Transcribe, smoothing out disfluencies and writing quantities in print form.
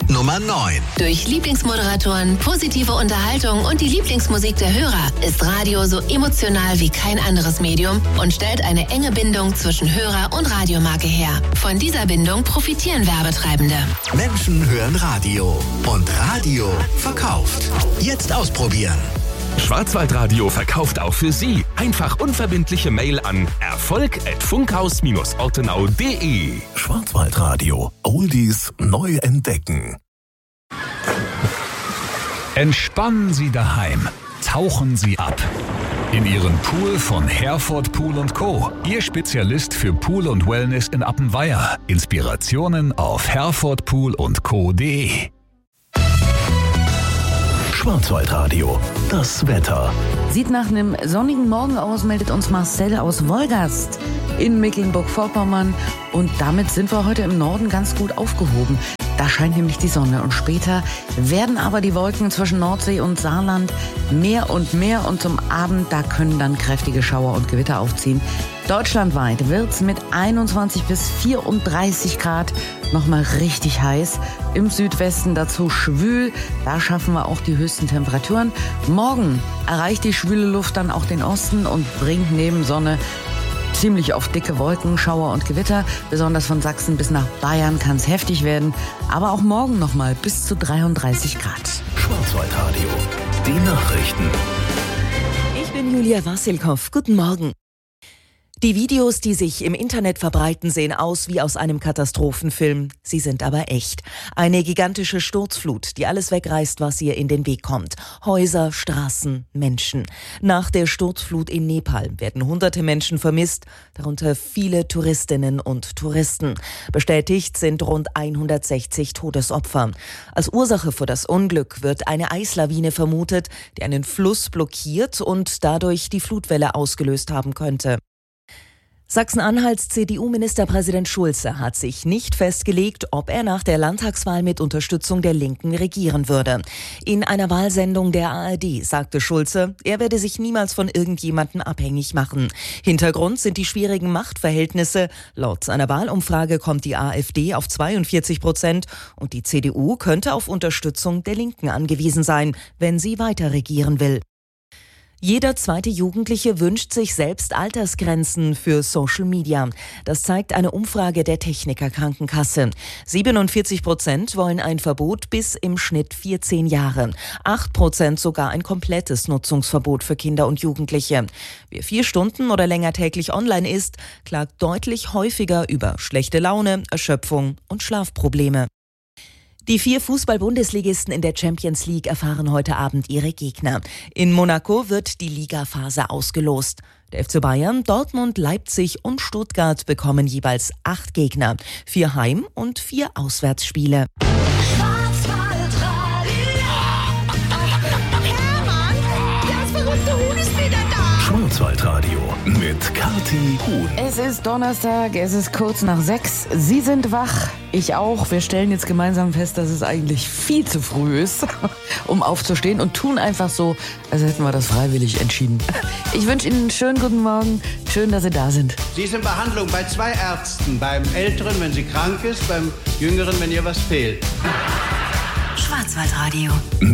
Nummer 9. Durch Lieblingsmoderatoren, positive Unterhaltung und die Lieblingsmusik der Hörer ist Radio so emotional wie kein anderes Medium und stellt eine enge Bindung zwischen Hörer und Radiomarke her. Von dieser Bindung profitieren Werbetreibende. Menschen hören Radio und Radio verkauft. Jetzt ausprobieren. Schwarzwaldradio verkauft auch für Sie. Einfach unverbindliche Mail an erfolg@funkhaus-ortenau.de. Schwarzwaldradio. Oldies neu entdecken. Entspannen Sie daheim. Tauchen Sie ab. In Ihren Pool von Herford Pool & Co. Ihr Spezialist für Pool und Wellness in Appenweier. Inspirationen auf herfordpoolundco.de. Schwarzwaldradio. Das Wetter. Sieht nach einem sonnigen Morgen aus, meldet uns Marcel aus Wolgast in Mecklenburg-Vorpommern. Und damit sind wir heute im Norden ganz gut aufgehoben. Da scheint nämlich die Sonne und später werden aber die Wolken zwischen Nordsee und Saarland mehr und mehr und zum Abend, da können dann kräftige Schauer und Gewitter aufziehen. Deutschlandweit wird's mit 21 bis 34 Grad nochmal richtig heiß. Im Südwesten dazu schwül, da schaffen wir auch die höchsten Temperaturen. Morgen erreicht die schwüle Luft dann auch den Osten und bringt neben Sonne ziemlich oft dicke Wolken, Schauer und Gewitter. Besonders von Sachsen bis nach Bayern kann es heftig werden. Aber auch morgen nochmal bis zu 33 Grad. Schwarzwaldradio. Die Nachrichten. Ich bin Julia Wassilkow. Guten Morgen. Die Videos, die sich im Internet verbreiten, sehen aus wie aus einem Katastrophenfilm. Sie sind aber echt. Eine gigantische Sturzflut, die alles wegreißt, was ihr in den Weg kommt. Häuser, Straßen, Menschen. Nach der Sturzflut in Nepal werden hunderte Menschen vermisst, darunter viele Touristinnen und Touristen. Bestätigt sind rund 160 Todesopfer. Als Ursache für das Unglück wird eine Eislawine vermutet, die einen Fluss blockiert und dadurch die Flutwelle ausgelöst haben könnte. Sachsen-Anhalts CDU-Ministerpräsident Schulze hat sich nicht festgelegt, ob er nach der Landtagswahl mit Unterstützung der Linken regieren würde. In einer Wahlsendung der ARD sagte Schulze, er werde sich niemals von irgendjemandem abhängig machen. Hintergrund sind die schwierigen Machtverhältnisse. Laut einer Wahlumfrage kommt die AfD auf 42% und die CDU könnte auf Unterstützung der Linken angewiesen sein, wenn sie weiter regieren will. Jeder zweite Jugendliche wünscht sich selbst Altersgrenzen für Social Media. Das zeigt eine Umfrage der Techniker Krankenkasse. 47% wollen ein Verbot bis im Schnitt 14 Jahre. 8% sogar ein komplettes Nutzungsverbot für Kinder und Jugendliche. Wer 4 Stunden oder länger täglich online ist, klagt deutlich häufiger über schlechte Laune, Erschöpfung und Schlafprobleme. Die 4 Fußball-Bundesligisten in der Champions League erfahren heute Abend ihre Gegner. In Monaco wird die Ligaphase ausgelost. Der FC Bayern, Dortmund, Leipzig und Stuttgart bekommen jeweils 8 Gegner. 4 Heim- und 4 Auswärtsspiele. Schwarzwaldradio mit Kathi Huhn. Es ist Donnerstag, es ist kurz nach 6. Sie sind wach, ich auch. Wir stellen jetzt gemeinsam fest, dass es eigentlich viel zu früh ist, um aufzustehen und tun einfach so, als hätten wir das freiwillig entschieden. Ich wünsche Ihnen einen schönen guten Morgen. Schön, dass Sie da sind. Sie ist in Behandlung bei 2 Ärzten. Beim Älteren, wenn sie krank ist, beim Jüngeren, wenn ihr was fehlt. Schwarzwaldradio.